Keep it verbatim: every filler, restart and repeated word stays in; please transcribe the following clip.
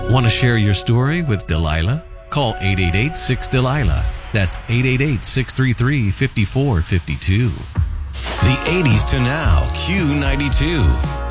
Want to share your story with Delilah? Call eight eight eight, six, Delilah. That's eight eight eight, six three three, five four five two. The eighties to now, Q ninety-two.